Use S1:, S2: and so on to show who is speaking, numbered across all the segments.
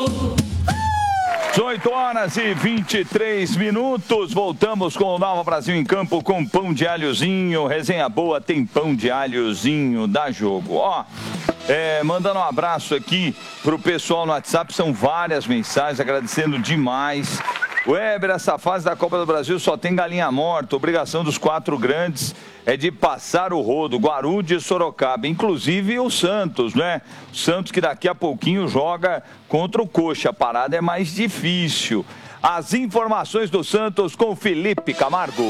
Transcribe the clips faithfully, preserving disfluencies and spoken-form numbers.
S1: dezoito horas e vinte e três minutos, voltamos com o Nova Brasil em Campo com pão de alhozinho, resenha boa, tem pão de alhozinho, dá jogo. Ó, é, mandando um abraço aqui pro pessoal no WhatsApp, são várias mensagens, agradecendo demais. Weber, essa fase da Copa do Brasil só tem galinha morta, obrigação dos quatro grandes é de passar o rodo, Guarulhos e Sorocaba, inclusive o Santos, né? O Santos que daqui a pouquinho joga contra o Coxa, a parada é mais difícil. As informações do Santos com Felipe Camargo.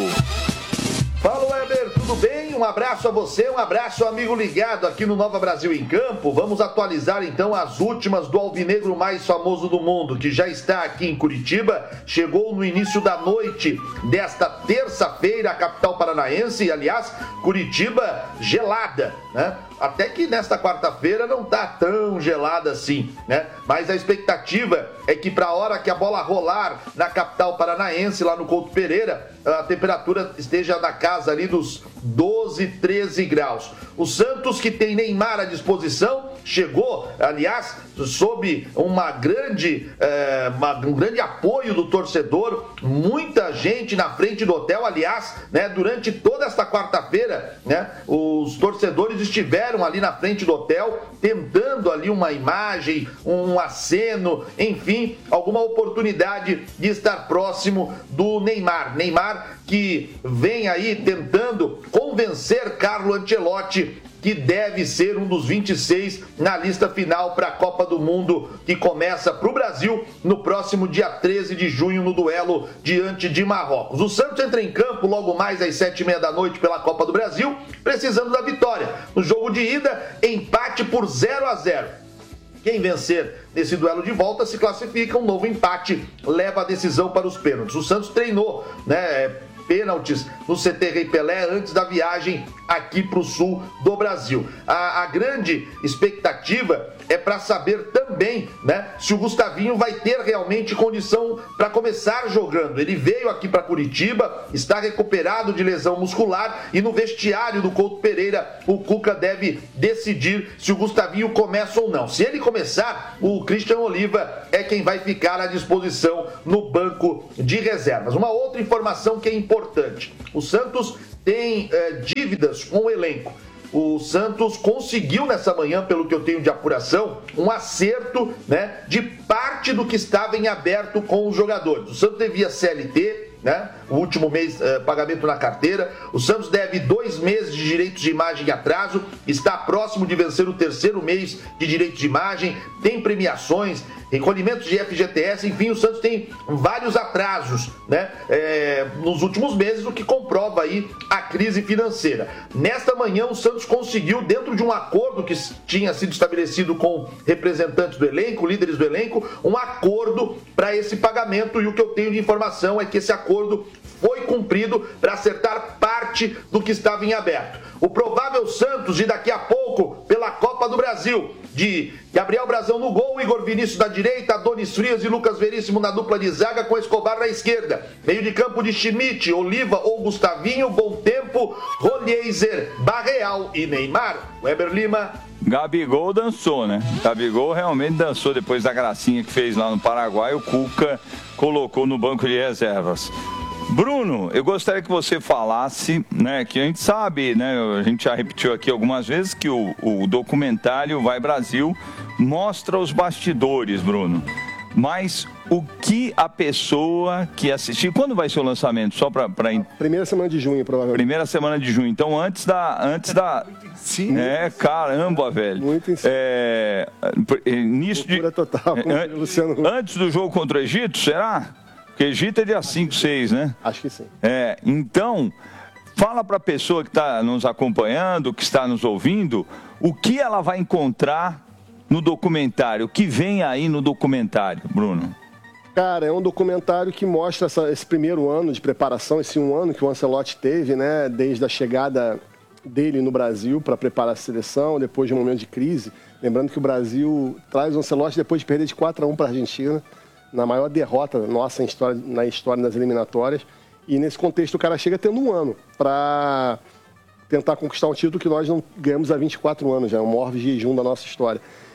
S2: Fala, Weber, tudo bem? Um abraço a você, um abraço amigo ligado aqui no Nova Brasil em Campo. Vamos atualizar então as últimas do alvinegro mais famoso do mundo, que já está aqui em Curitiba. Chegou no início da noite desta terça-feira, a capital paranaense, e aliás, Curitiba gelada, né? Até que nesta quarta-feira não tá tão gelada assim, né? Mas a expectativa é que para a hora que a bola rolar na capital paranaense, lá no Couto Pereira, a temperatura esteja na casa ali dos doze, treze graus. O Santos, que tem Neymar à disposição, chegou, aliás, sob uma grande, é, uma, um grande apoio do torcedor, muita gente na frente do hotel, aliás, né, durante toda esta quarta-feira, né, os torcedores estiveram ali na frente do hotel, tentando ali uma imagem, um aceno, enfim, alguma oportunidade de estar próximo do Neymar. Neymar que vem aí tentando convencer Carlo Ancelotti que deve ser um dos vinte e seis na lista final para a Copa do Mundo, que começa para o Brasil no próximo dia treze de junho, no duelo diante de Marrocos. O Santos entra em campo logo mais às sete e meia da noite pela Copa do Brasil, precisando da vitória. No jogo de ida, empate por zero a zero. Quem vencer nesse duelo de volta se classifica, um novo empate leva a decisão para os pênaltis. O Santos treinou, né, pênaltis no C T Rei Pelé antes da viagem aqui para o sul do Brasil. A, a grande expectativa é para saber também, né, se o Gustavinho vai ter realmente condição para começar jogando. Ele veio aqui para Curitiba, está recuperado de lesão muscular e no vestiário do Couto Pereira o Cuca deve decidir se o Gustavinho começa ou não. Se ele começar, o Christian Oliva é quem vai ficar à disposição no banco de reservas. Uma outra informação que é importante: o Santos tem é, dívidas com o elenco. O Santos conseguiu nessa manhã, pelo que eu tenho de apuração, um acerto, né, de parte do que estava em aberto com os jogadores. O Santos devia C L T, né, o último mês, eh, pagamento na carteira. O Santos deve dois meses de direitos de imagem em atraso, está próximo de vencer o terceiro mês de direitos de imagem, tem premiações, recolhimentos de F G T S, enfim, o Santos tem vários atrasos, né, é, nos últimos meses, o que comprova aí a crise financeira. Nesta manhã, o Santos conseguiu, dentro de um acordo que tinha sido estabelecido com representantes do elenco, líderes do elenco, um acordo para esse pagamento, e o que eu tenho de informação é que esse acordo foi cumprido para acertar parte do que estava em aberto. O provável Santos de daqui a pouco, pela Copa do Brasil, de Gabriel Brazão no gol, Igor Vinícius da direita, Adonis Frias e Lucas Veríssimo na dupla de zaga, com Escobar na esquerda. Meio de campo de Schmidt, Oliva ou Gustavinho, Bom Tempo, Rolheiser, Barreal e Neymar. Weber Lima.
S1: Gabigol dançou, né? Gabigol realmente dançou depois da gracinha que fez lá no Paraguai. O Cuca colocou no banco de reservas. Bruno, eu gostaria que você falasse, né, que a gente sabe, né, a gente já repetiu aqui algumas vezes que o, o documentário Vai Brasil mostra os bastidores, Bruno. Mas o que a pessoa que assistir... Quando vai ser o lançamento? Só para... Pra...
S3: Primeira semana de junho, provavelmente.
S1: Primeira semana de junho. Então, antes da... Antes da...
S3: Sim.
S1: É, caramba, velho.
S3: Muito em cima.
S1: É... Nisso de...
S3: total,
S1: é,
S3: Luciano...
S1: Antes do jogo contra o Egito, será? Porque Egito é dia cinco, seis, né?
S3: Acho que sim.
S1: É, então, fala para a pessoa que está nos acompanhando, que está nos ouvindo, o que ela vai encontrar no documentário, o que vem aí no documentário, Bruno?
S3: Cara, é um documentário que mostra essa, esse primeiro ano de preparação, esse um ano que o Ancelotti teve, né, desde a chegada dele no Brasil para preparar a seleção, depois de um momento de crise. Lembrando que o Brasil traz o Ancelotti depois de perder de quatro a um para a Argentina, na maior derrota nossa em história, na história das eliminatórias. E nesse contexto o cara chega tendo um ano para tentar conquistar um título que nós não ganhamos há vinte e quatro anos, já é o maior jejum da nossa história.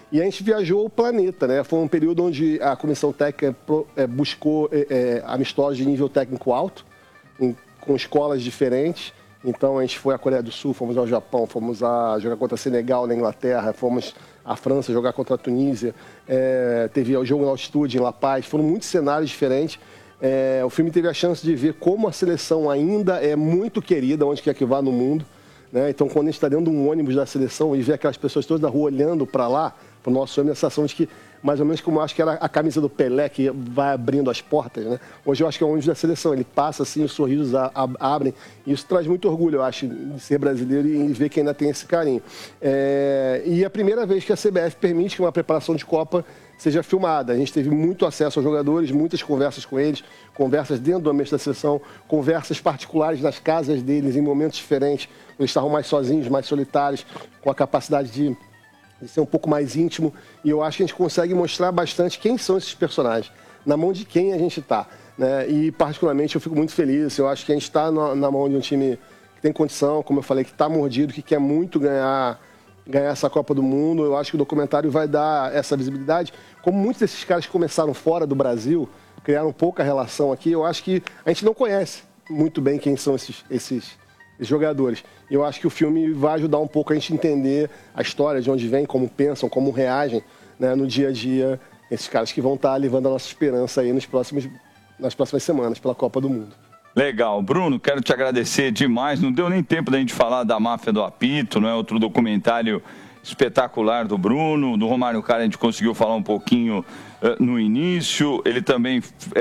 S3: E a gente viajou o planeta, né? Foi um período onde a comissão técnica buscou é, é, amistosos de nível técnico alto, em, com escolas diferentes. Então a gente foi à Coreia do Sul, fomos ao Japão, fomos a jogar contra Senegal na Inglaterra, fomos à França jogar contra a Tunísia, é, teve o jogo na altitude em La Paz, foram muitos cenários diferentes. É, o filme teve a chance de ver como a seleção ainda é muito querida, onde quer que vá no mundo. Né? Então quando a gente está dentro de um ônibus da seleção e vê aquelas pessoas todas da rua olhando para lá, para o nosso filme, a sensação de que, mais ou menos como eu acho que era a camisa do Pelé, que vai abrindo as portas, né? Hoje eu acho que é o ônibus da seleção, ele passa assim, os sorrisos a, a, abrem, e isso traz muito orgulho, eu acho, de ser brasileiro e ver que ainda tem esse carinho. É... E é a primeira vez que a C B F permite que uma preparação de Copa seja filmada. A gente teve muito acesso aos jogadores, muitas conversas com eles, conversas dentro do ambiente da seleção, conversas particulares nas casas deles, em momentos diferentes, eles estavam mais sozinhos, mais solitários, com a capacidade de de ser um pouco mais íntimo, e eu acho que a gente consegue mostrar bastante quem são esses personagens, na mão de quem a gente está, né? E particularmente eu fico muito feliz, eu acho que a gente está na, na mão de um time que tem condição, como eu falei, que está mordido, que quer muito ganhar, ganhar essa Copa do Mundo. Eu acho que o documentário vai dar essa visibilidade, como muitos desses caras que começaram fora do Brasil, criaram pouca relação aqui, eu acho que a gente não conhece muito bem quem são esses, esses jogadores. Eu acho que o filme vai ajudar um pouco a gente entender a história, de onde vem, como pensam, como reagem, né, no dia a dia, esses caras que vão estar levando a nossa esperança aí nos próximos, nas próximas semanas pela Copa do Mundo.
S1: Legal. Bruno, quero te agradecer demais. Não deu nem tempo da gente falar da Máfia do Apito, não é? Outro documentário espetacular do Bruno. Do Romário Cara a gente conseguiu falar um pouquinho uh, no início. Ele também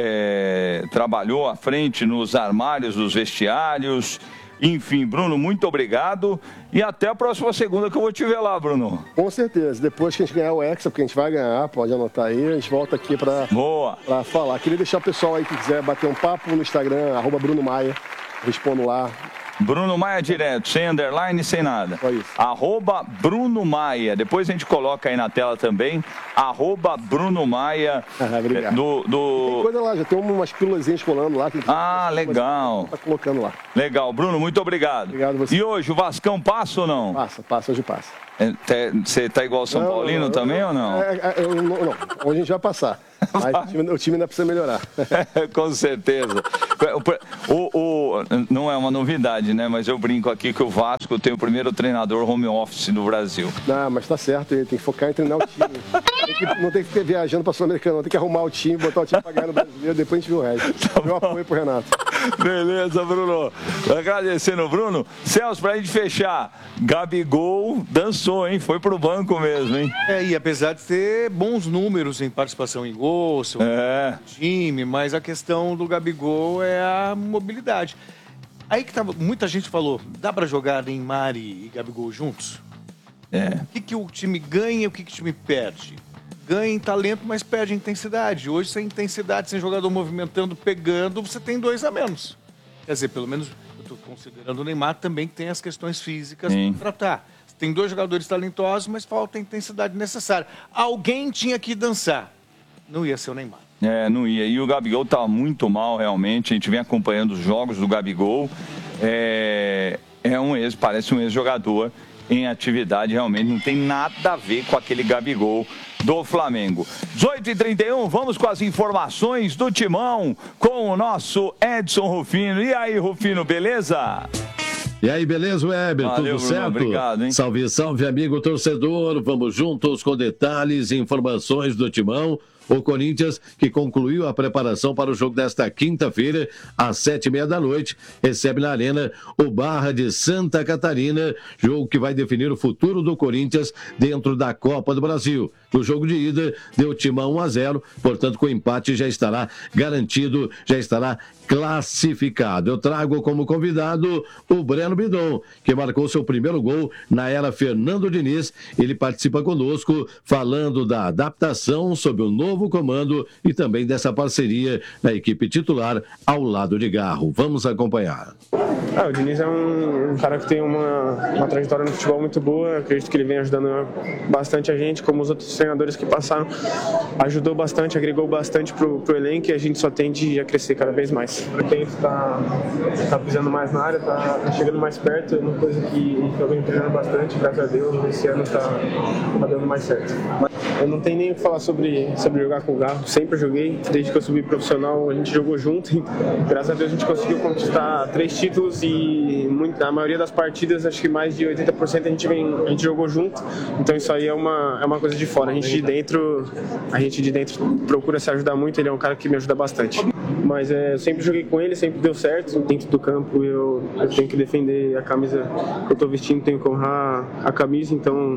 S1: é, trabalhou à frente nos armários dos vestiários. Enfim, Bruno, muito obrigado e até a próxima segunda que eu vou te ver lá, Bruno.
S3: Com certeza. Depois que a gente ganhar o Hexa, porque a gente vai ganhar, pode anotar aí, a gente volta aqui para falar. Queria deixar o pessoal aí que quiser bater um papo no Instagram, arroba Bruno Maia, respondo lá.
S1: Bruno Maia direto, sem underline, sem nada.
S3: Só isso.
S1: Arroba Bruno Maia. Depois a gente coloca aí na tela também. Arroba Bruno Maia.
S3: Ah, obrigado.
S1: Do, do...
S3: Tem coisa lá, já tem umas pílulazinhas rolando lá. Que
S1: ah, legal.
S3: Tá colocando lá.
S1: Legal. Bruno, muito obrigado.
S3: Obrigado a você.
S1: E hoje, o Vascão passa ou não?
S3: Passa, passa, hoje passa.
S1: Você tá igual o São
S3: não,
S1: Paulino
S3: não,
S1: também
S3: eu,
S1: ou não?
S3: É, é, eu, não? Não, hoje a gente vai passar. Mas o time, o time ainda precisa melhorar.
S1: Com certeza. O, o, não é uma novidade, né? Mas eu brinco aqui que o Vasco tem o primeiro treinador home office no Brasil.
S3: Não, mas tá certo, ele tem que focar em treinar o time. Tem que, não tem que ficar viajando para Sul-Americano, tem que arrumar o time, botar o time para ganhar no brasileiro, depois a gente vê o resto. Tá. Meu apoio pro Renato.
S1: Beleza, Bruno. Agradecendo o Bruno. Celso, pra gente fechar, Gabigol dançou, hein? Foi pro banco mesmo, hein?
S4: É, e apesar de ter bons números em participação em gol, seu
S1: é.
S4: time, mas a questão do Gabigol é a mobilidade. Aí que tava, muita gente falou, dá pra jogar Neymar e Gabigol juntos?
S1: É.
S4: O que, que o time ganha e o que, que o time perde? Ganha em talento, mas perde em intensidade. Hoje, sem intensidade, sem jogador movimentando, pegando, você tem dois a menos. Quer dizer, pelo menos, eu estou considerando o Neymar também que tem as questões físicas para tratar. Tem dois jogadores talentosos, mas falta a intensidade necessária. Alguém tinha que dançar. Não ia ser o Neymar.
S1: É, não ia. E o Gabigol tá muito mal, realmente. A gente vem acompanhando os jogos do Gabigol. É, é um ex, parece um ex-jogador em atividade, realmente não tem nada a ver com aquele Gabigol do Flamengo. dezoito e trinta e um, vamos com as informações do Timão com o nosso Edson Rufino. E aí, Rufino, beleza?
S5: E aí, beleza, Weber?
S1: Valeu,
S5: Tudo
S1: Bruno,
S5: certo?
S1: obrigado, hein?
S5: Salve, salve, amigo torcedor. Vamos juntos com detalhes e informações do Timão. O Corinthians, que concluiu a preparação para o jogo desta quinta-feira, às sete e meia da noite, recebe na Arena o Barra de Santa Catarina, jogo que vai definir o futuro do Corinthians dentro da Copa do Brasil. No jogo de ida, deu Timão um a zero, portanto, com o empate já estará garantido, já estará classificado. Eu trago como convidado o Breno Bidon, que marcou seu primeiro gol na era Fernando Diniz. Ele participa conosco falando da adaptação sob o novo comando e também dessa parceria na equipe titular ao lado de Garro. Vamos acompanhar.
S6: Ah, o Diniz é um, um cara que tem uma, uma trajetória no futebol muito boa. Eu acredito que ele vem ajudando bastante a gente, como os outros treinadores que passaram, ajudou bastante, agregou bastante pro, pro elenco e a gente só tende a crescer cada vez mais. Para quem está tá pisando mais na área, tá, tá chegando mais perto, é uma coisa que eu venho treinando bastante, graças a Deus, esse ano tá, tá dando mais certo. Eu não tenho nem o que falar sobre, sobre jogar com o Garro, sempre joguei, desde que eu subi profissional a gente jogou junto e graças a Deus a gente conseguiu conquistar três títulos e muito, na maioria das partidas, acho que mais de oitenta por cento a gente, vem, a gente jogou junto, então isso aí é uma, é uma coisa de fora, a gente de dentro, a gente de dentro procura se ajudar muito, ele é um cara que me ajuda bastante. Mas é, eu sempre joguei com ele, sempre deu certo, dentro do campo eu, eu tenho que defender a camisa que eu estou vestindo, tenho que honrar a camisa, então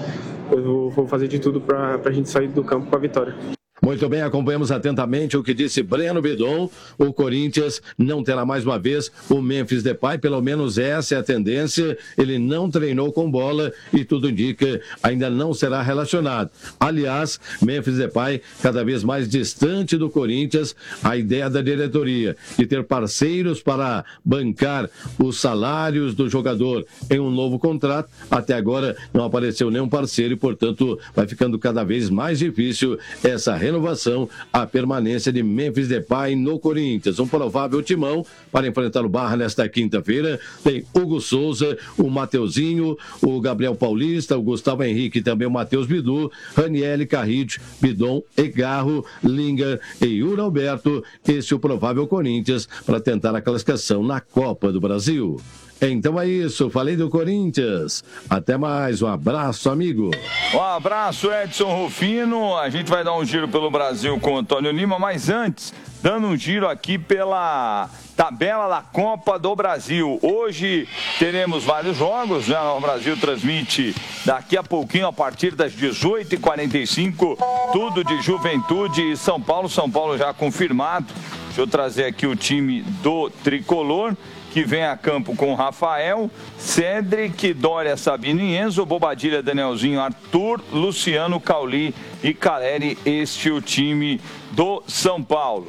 S6: eu vou, vou fazer de tudo para a gente sair do campo com a vitória.
S5: Muito bem, acompanhamos atentamente o que disse Breno Bidon. O Corinthians não terá mais uma vez o Memphis Depay, pelo menos essa é a tendência. Ele não treinou com bola e tudo indica ainda não será relacionado. Aliás, Memphis Depay cada vez mais distante do Corinthians. A ideia da diretoria de ter parceiros para bancar os salários do jogador em um novo contrato, até agora não apareceu nenhum parceiro e, portanto, vai ficando cada vez mais difícil essa renovação. Renovação, a permanência de Memphis Depay no Corinthians. Um provável timão para enfrentar o Barra nesta quinta-feira. Tem Hugo Souza, o Mateuzinho, o Gabriel Paulista, o Gustavo Henrique e também o Matheus Bidu, Raniel, Carrite, Bidon, Egarro, Linga e Yuri Alberto. Esse é o provável Corinthians para tentar a classificação na Copa do Brasil. Então é isso, falei do Corinthians. Até mais, um abraço, amigo.
S1: Um abraço, Edson Rufino. A gente vai dar um giro pelo Brasil com o Antônio Lima, mas antes, dando um giro aqui pela tabela da Copa do Brasil. Hoje teremos vários jogos, né? O Brasil transmite daqui a pouquinho, a partir das dezoito e quarenta e cinco, tudo de Juventude e São Paulo. São Paulo já confirmado. Deixa eu trazer aqui o time do Tricolor, que vem a campo com Rafael, Cedric, Dória, Sabino e Enzo, Bobadilha, Danielzinho, Arthur, Luciano, Cauli e Caleri. Este é o time do São Paulo.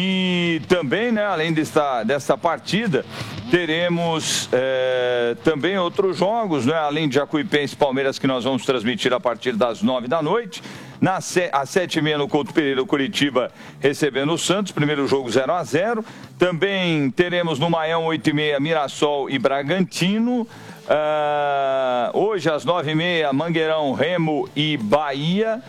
S1: E também, né, além desta, desta partida, teremos é, também outros jogos, né, além de Jacuipense e Palmeiras, que nós vamos transmitir a partir das nove da noite. Na, às sete e meia no Couto Pereira, o Curitiba recebendo o Santos, primeiro jogo zero a zero. Também teremos no Maião, oito e meia, Mirassol e Bragantino. Uh, hoje, às nove e meia, Mangueirão, Remo e Bahia.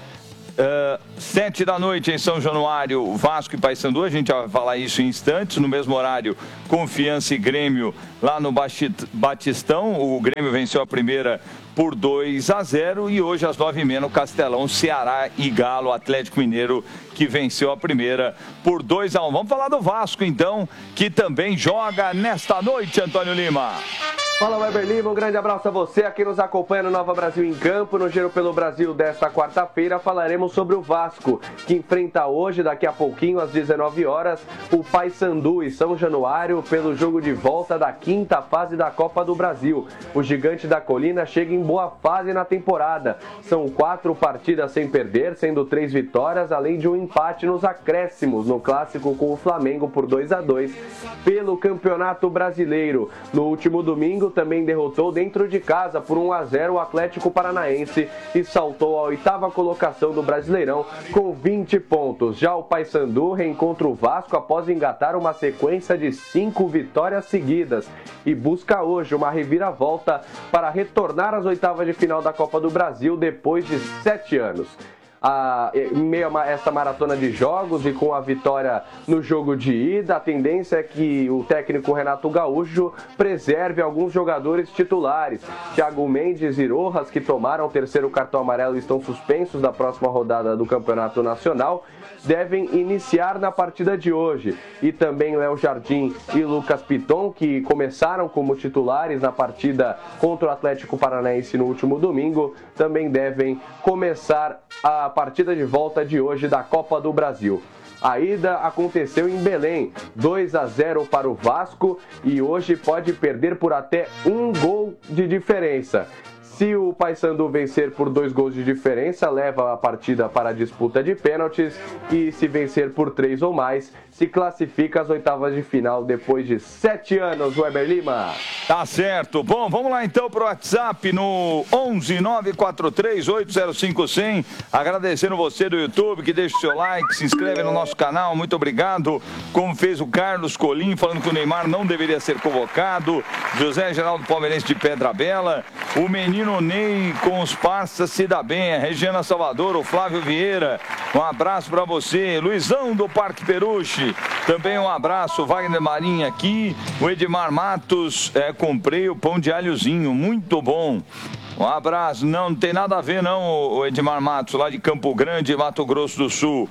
S1: Uh, sete da noite em São Januário, Vasco e Paysandu. A gente vai falar isso em instantes. No mesmo horário, Confiança e Grêmio lá no Batistão. O Grêmio venceu a primeira por dois a zero. E hoje às nove e meia no Castelão, Ceará e Galo, Atlético Mineiro, que venceu a primeira por dois a um. Vamos falar do Vasco então, que também joga nesta noite, Antônio Lima.
S7: Fala, Weber Lima, um grande abraço a você aqui nos acompanha no Nova Brasil em Campo. No Giro pelo Brasil desta quarta-feira falaremos sobre o Vasco, que enfrenta hoje, daqui a pouquinho, às dezenove horas, o Paysandu e São Januário pelo jogo de volta da quinta fase da Copa do Brasil. O Gigante da Colina chega em boa fase na temporada. São quatro partidas sem perder, sendo três vitórias, além de um empate nos acréscimos no clássico com o Flamengo por dois a dois pelo Campeonato Brasileiro. No último domingo, também derrotou dentro de casa por um a zero o Atlético Paranaense e saltou à oitava colocação do Brasileirão com vinte pontos. Já o Paysandu reencontra o Vasco após engatar uma sequência de cinco vitórias seguidas e busca hoje uma reviravolta para retornar às oitavas de final da Copa do Brasil depois de sete anos. A, em meio a essa maratona de jogos e com a vitória no jogo de ida, a tendência é que o técnico Renato Gaúcho preserve alguns jogadores titulares. Thiago Mendes e Rojas, que tomaram o terceiro cartão amarelo e estão suspensos da próxima rodada do Campeonato Nacional, devem iniciar na partida de hoje. E também Léo Jardim e Lucas Piton, que começaram como titulares na partida contra o Atlético Paranaense no último domingo, também devem começar a partida de volta de hoje da Copa do Brasil. A ida aconteceu em Belém, dois a zero para o Vasco, e hoje pode perder por até um gol de diferença. Se o Paysandu vencer por dois gols de diferença, leva a partida para a disputa de pênaltis. E se vencer por três ou mais, se classifica às oitavas de final depois de sete anos, Weber Lima.
S1: Tá certo. Bom, vamos lá então pro WhatsApp no onze nove quatro três oito zero cinco cem. Agradecendo você do YouTube que deixa o seu like, se inscreve no nosso canal. Muito obrigado. Como fez o Carlos Colim, falando que o Neymar não deveria ser convocado. José Geraldo Palmeirense de Pedra Bela. O menino Ney com os parças se dá bem. A Regiana Salvador, o Flávio Vieira. Um abraço para você. Luizão do Parque Peruche. Também um abraço, Wagner Marinho aqui, o Edmar Matos, é, comprei o pão de alhozinho, muito bom. Um abraço, não, não tem nada a ver não, o Edmar Matos, lá de Campo Grande, Mato Grosso do Sul.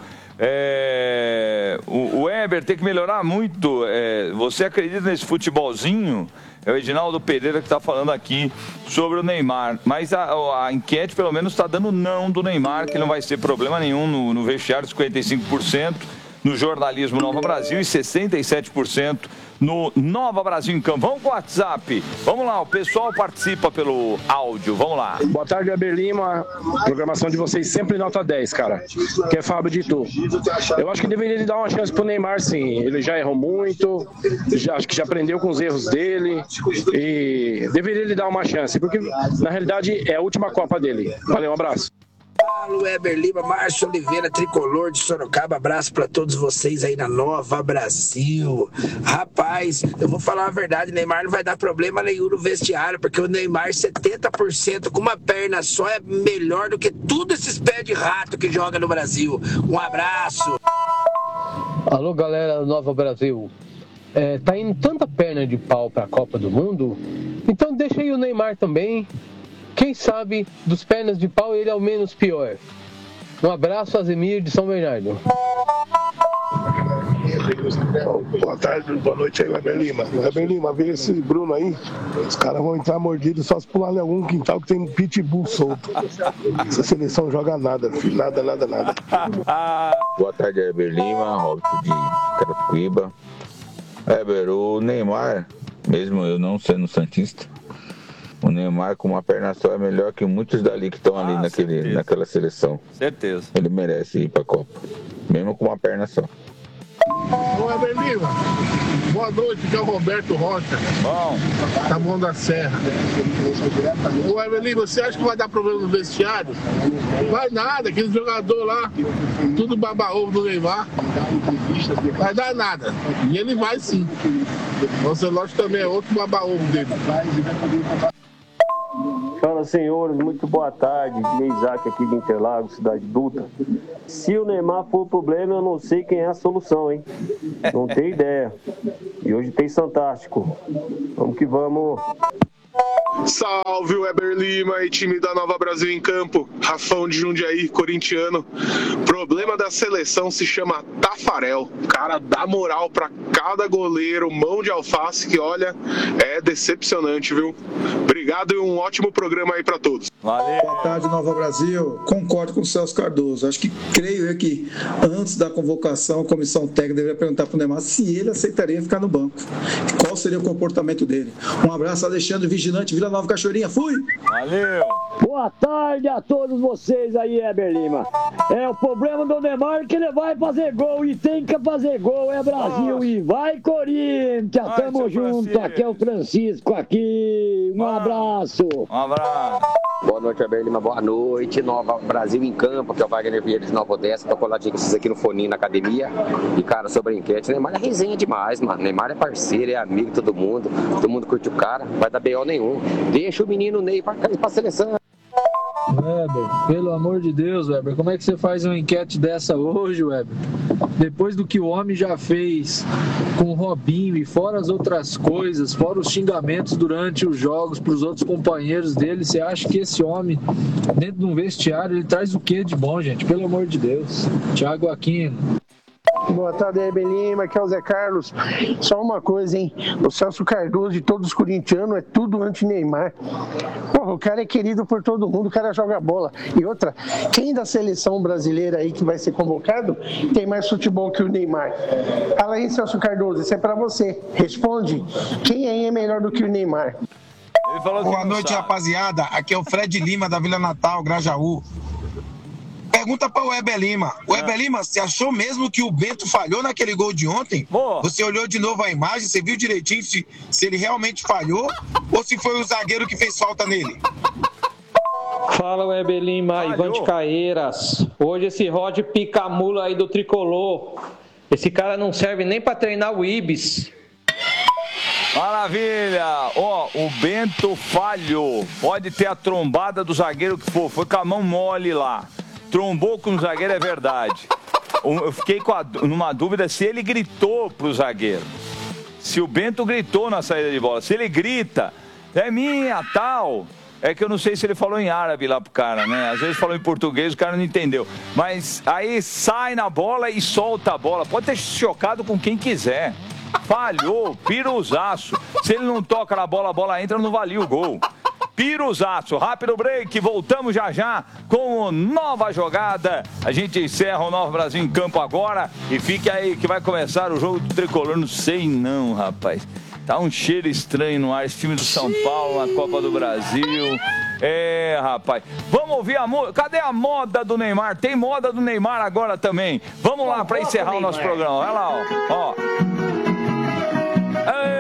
S1: É, o, o Weber tem que melhorar muito, é, você acredita nesse futebolzinho? É o Edinaldo Pereira que está falando aqui sobre o Neymar. Mas a, a enquete pelo menos está dando não do Neymar, que não vai ser problema nenhum no, no vestiário, cinquenta e cinco por cento. No jornalismo Nova Brasil e sessenta e sete por cento no Nova Brasil em Campo. Vamos com o WhatsApp. Vamos lá, o pessoal participa pelo áudio. Vamos lá.
S8: Boa tarde, Weber Lima. Programação de vocês sempre nota dez, cara. Que é Fábio de Itu. Eu acho que deveria dar uma chance pro Neymar, sim. Ele já errou muito, já, acho que já aprendeu com os erros dele e deveria lhe dar uma chance, porque na realidade é a última Copa dele. Valeu, um abraço.
S9: Fala, Weber Lima, Márcio Oliveira, tricolor de Sorocaba, abraço pra todos vocês aí na Nova Brasil. Rapaz, eu vou falar a verdade, Neymar não vai dar problema nenhum no vestiário, porque o Neymar setenta por cento com uma perna só é melhor do que tudo esses pés de rato que joga no Brasil. Um abraço.
S10: Alô, galera do Nova Brasil. É, tá indo tanta perna de pau pra Copa do Mundo, então deixa aí o Neymar também. Quem sabe, dos pernas de pau, ele é o menos pior. Um abraço, Azemir de São Bernardo.
S11: Boa tarde, boa noite aí, Weber Lima. Weber Lima, vê esse Bruno aí. Os caras vão entrar mordidos só se pular em algum quintal que tem um pitbull solto. Essa seleção não joga nada, filho. Nada, nada, nada.
S12: Boa tarde, Weber Lima, Robson de Carapicuíba. Weber, o Neymar, mesmo eu não sendo santista, o Neymar com uma perna só é melhor que muitos dali que estão ali ah, naquele, naquela seleção.
S1: Certeza.
S12: Ele merece ir pra Copa, mesmo com uma perna só.
S11: Ô, Weber Lima, boa noite, que é o Roberto Rocha.
S1: Bom.
S11: Tá bom da Serra. Ô, Weber Lima, você acha que vai dar problema no vestiário? Vai nada, aquele jogador lá, tudo baba-ovo do Neymar. Vai dar nada. E ele vai sim. O Ancelotti também é outro baba-ovo dele.
S13: Fala, senhores, muito boa tarde. Isaac aqui de Interlagos, Cidade Dutra. Se o Neymar for o problema, eu não sei quem é a solução, hein? Não tenho ideia. E hoje tem Fantástico. Vamos que vamos.
S14: Salve, Weber Lima e time da Nova Brasil em Campo. Rafão de Jundiaí, corintiano. Problema da seleção se chama Tafarel. Cara, dá moral pra cada goleiro, mão de alface, que olha, é decepcionante, viu? Obrigado e um ótimo programa aí pra todos.
S1: Valeu.
S15: Boa tarde, Nova Brasil. Concordo com o Celso Cardoso. Acho que, creio eu que antes da convocação, a comissão técnica deveria perguntar pro Neymar se ele aceitaria ficar no banco. Qual seria o comportamento dele. Um abraço, Alexandre Vigilante, Vila Nova Cachoeirinha. Fui!
S1: Valeu!
S16: Boa tarde a todos vocês aí, Weber Lima. É, o problema do Neymar é que ele vai fazer gol e tem que fazer gol, é Brasil. Nossa. E vai, Corinthians! Vai, tamo junto, Francisco. Aqui é o Francisco aqui. Um ah. abraço!
S1: Um abraço!
S17: Boa noite, Weber Lima. Boa noite. Nova Brasil em Campo, que é o Wagner Vieira de Nova Odessa. Tô coladinho com vocês aqui no foninho na academia. E, cara, sobre a enquete, Neymar é resenha demais, mano. Neymar é parceiro, é amigo de todo mundo. Todo mundo curte o cara, não vai dar B O nenhum. Deixa o menino Ney pra, pra seleção.
S18: Weber, pelo amor de Deus, Weber, como é que você faz uma enquete dessa hoje, Weber? Depois do que o homem já fez com o Robinho e fora as outras coisas, fora os xingamentos durante os jogos para os outros companheiros dele, você acha que esse homem, dentro de um vestiário, ele traz o que de bom, gente? Pelo amor de Deus. Thiago Aquino.
S19: Boa tarde, Weber Lima, aqui é o Zé Carlos. Só uma coisa, hein? O Celso Cardoso e todos os corintianos é tudo anti-Neymar. Porra, o cara é querido por todo mundo, o cara joga bola. E outra, quem da seleção brasileira aí que vai ser convocado tem mais futebol que o Neymar? Fala aí, Celso Cardoso, isso é pra você. Responde. Quem aí é melhor do que o Neymar?
S1: Ele falou que
S20: Boa
S1: não
S20: noite,
S1: sabe.
S20: rapaziada. Aqui é o Fred Lima, da Vila Natal, Grajaú. Pergunta para o Weber Lima. O Weber Lima, você achou mesmo que o Bento falhou naquele gol de ontem?
S1: Boa.
S20: Você olhou de novo a imagem, você viu direitinho se, se ele realmente falhou ou se foi o zagueiro que fez falta nele?
S21: Fala, Weber Lima, Ivan de Caeiras. Hoje esse Rod pica-mula aí do Tricolor. Esse cara não serve nem para treinar o Ibis.
S1: Maravilha! Ó, o Bento falhou. Pode ter a trombada do zagueiro que for. Foi com a mão mole lá. Trombou com o zagueiro, é verdade. Eu fiquei com a, numa dúvida se ele gritou pro zagueiro. Se o Bento gritou na saída de bola. Se ele grita, é minha, tal. É que eu não sei se ele falou em árabe lá pro cara, né? Às vezes falou em português, o cara não entendeu. Mas aí sai na bola e solta a bola. Pode ter chocado com quem quiser. Falhou, piruzaço. Se ele não toca na bola, a bola entra, não valia o gol. Piruzaço. Rápido break, voltamos já já com nova jogada. A gente encerra o Nova Brasil em Campo agora e fique aí que vai começar o jogo do Tricolor. Não sei não, rapaz. Tá um cheiro estranho no ar, esse time do São Paulo na Copa do Brasil. É, rapaz. Vamos ouvir a moda. Cadê a moda do Neymar? Tem moda do Neymar agora também. Vamos lá para encerrar o nosso programa. Olha lá, ó. ó. Ei!